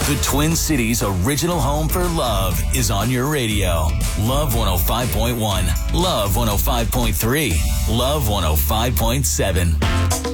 The Twin Cities' original home for love is on your radio. Love 105.1, Love 105.3, Love 105.7.